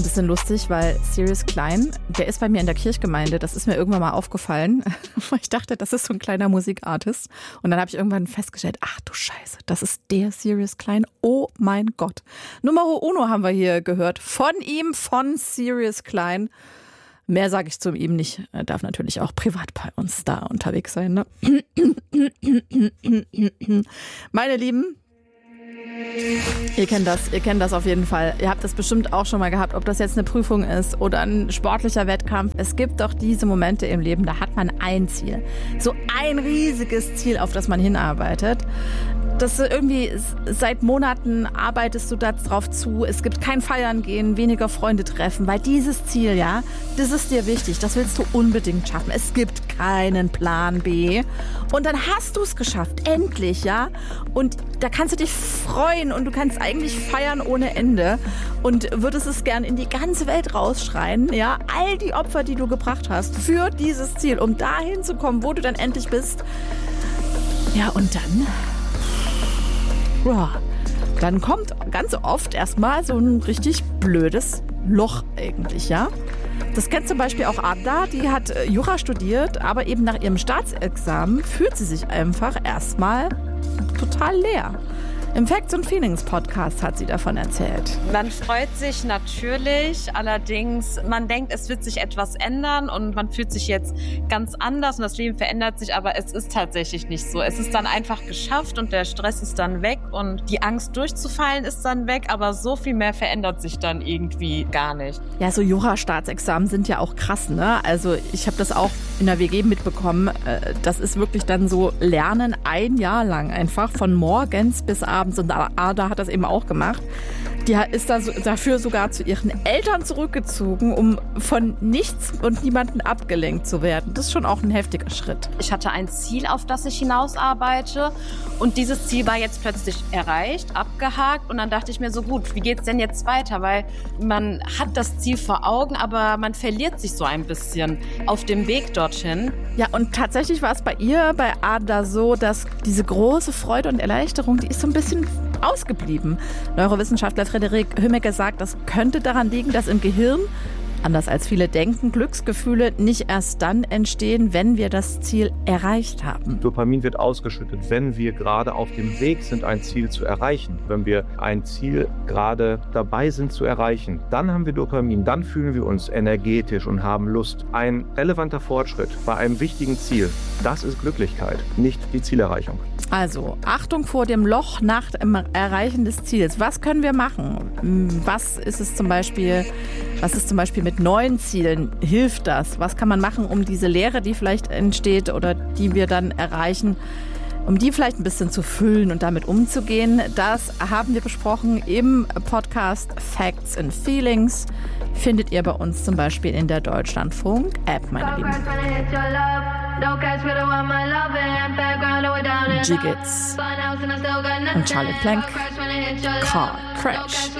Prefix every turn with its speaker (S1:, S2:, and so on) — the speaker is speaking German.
S1: ein bisschen lustig, weil Sirius Klein, der ist bei mir in der Kirchgemeinde. Das ist mir irgendwann mal aufgefallen. Ich dachte, das ist so ein kleiner Musikartist. Und dann habe ich irgendwann festgestellt, ach du Scheiße, das ist der Sirius Klein. Oh mein Gott. Numero uno haben wir hier gehört. Von ihm, von Sirius Klein. Mehr sage ich zu ihm nicht. Er darf natürlich auch privat bei uns da unterwegs sein. Ne? Meine Lieben, ihr kennt das auf jeden Fall. Ihr habt das bestimmt auch schon mal gehabt, ob das jetzt eine Prüfung ist oder ein sportlicher Wettkampf. Es gibt doch diese Momente im Leben, da hat man ein Ziel. So ein riesiges Ziel, auf das man hinarbeitet. Das irgendwie seit Monaten arbeitest du darauf zu. Es gibt kein Feiern gehen, weniger Freunde treffen, weil dieses Ziel, ja, das ist dir wichtig. Das willst du unbedingt schaffen. Es gibt keinen Plan B. Und dann hast du es geschafft. Endlich, ja. Und da kannst du dich freuen und du kannst eigentlich feiern ohne Ende und würdest es gern in die ganze Welt rausschreien, ja. All die Opfer, die du gebracht hast für dieses Ziel, um dahin zu kommen, wo du dann endlich bist. Ja, und dann... Ja, dann kommt ganz oft erstmal so ein richtig blödes Loch eigentlich, ja. Das kennt zum Beispiel auch Ada, die hat Jura studiert, aber eben nach ihrem Staatsexamen fühlt sie sich einfach erstmal total leer. Im Facts and Feelings Podcast hat sie davon erzählt.
S2: Man freut sich natürlich, allerdings man denkt, es wird sich etwas ändern und man fühlt sich jetzt ganz anders und das Leben verändert sich, aber es ist tatsächlich nicht so. Es ist dann einfach geschafft und der Stress ist dann weg und die Angst durchzufallen ist dann weg, aber so viel mehr verändert sich dann irgendwie gar nicht.
S1: Ja, so Jura-Staatsexamen sind ja auch krass, ne? Also ich habe das auch in der WG mitbekommen. Das ist wirklich dann so Lernen ein Jahr lang einfach von morgens bis abends. Und Ada hat das eben auch gemacht. Die ist dafür sogar zu ihren Eltern zurückgezogen, um von nichts und niemanden abgelenkt zu werden. Das ist schon auch ein heftiger Schritt.
S2: Ich hatte ein Ziel, auf das ich hinausarbeite. Und dieses Ziel war jetzt plötzlich erreicht, abgehakt. Und dann dachte ich mir so, gut, wie geht's denn jetzt weiter? Weil man hat das Ziel vor Augen, aber man verliert sich so ein bisschen auf dem Weg dorthin.
S1: Ja, und tatsächlich war es bei ihr, bei Ada so, dass diese große Freude und Erleichterung, die ist so ein bisschen ausgeblieben. Neurowissenschaftler Frederik Hümmecke sagt, das könnte daran liegen, dass im Gehirn, anders als viele denken, Glücksgefühle nicht erst dann entstehen, wenn wir das Ziel erreicht haben.
S3: Dopamin wird ausgeschüttet, wenn wir gerade auf dem Weg sind, ein Ziel zu erreichen. Wenn wir ein Ziel gerade dabei sind zu erreichen, dann haben wir Dopamin, dann fühlen wir uns energetisch und haben Lust. Ein relevanter Fortschritt bei einem wichtigen Ziel, das ist Glücklichkeit, nicht die Zielerreichung.
S1: Also, Achtung vor dem Loch nach dem Erreichen des Ziels. Was können wir machen? Was ist zum Beispiel mit neuen Zielen? Hilft das? Was kann man machen, um diese Leere, die vielleicht entsteht oder die wir dann erreichen, um die vielleicht ein bisschen zu füllen und damit umzugehen? Das haben wir besprochen im Podcast Facts and Feelings. Findet ihr bei uns zum Beispiel in der Deutschlandfunk-App, meine Lieben. Jiggits und Charlie Plank, Car Crash.